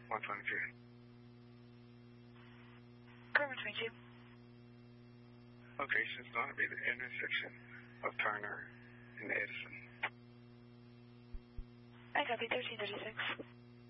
122. Car 122. Location is going to be the intersection of Turner and Edison. I copy 1336.